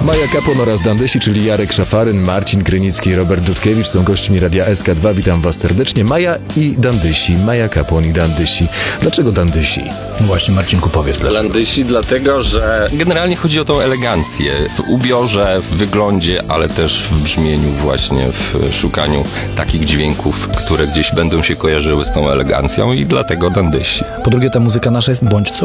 Maja Kapłon oraz Dandysi, czyli Jarek Szafaryn, Marcin Krynicki i Robert Dudkiewicz są gośćmi Radia SK2. Witam was serdecznie. Maja i Dandysi, Maja Kapłon i Dandysi. Dlaczego Dandysi? Właśnie, Marcinku, powiedz dlaczego. Dandysi dlatego, że generalnie chodzi o tą elegancję w ubiorze, w wyglądzie, ale też w brzmieniu właśnie, w szukaniu takich dźwięków, które gdzieś będą się kojarzyły z tą elegancją i dlatego Dandysi. Po drugie, ta muzyka nasza jest bądź co